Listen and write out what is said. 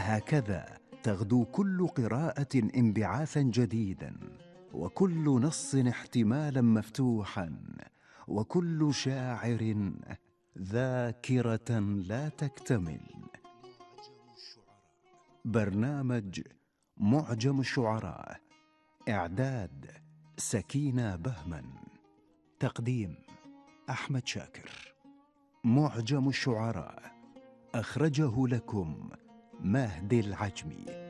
هكذا تغدو كل قراءة انبعاثا جديدا، وكل نص احتمالا مفتوحا، وكل شاعر ذاكرة لا تكتمل. برنامج معجم الشعراء، إعداد سكينة بهمن، تقديم أحمد شاكر. معجم الشعراء أخرجه لكم مهدي العجمي.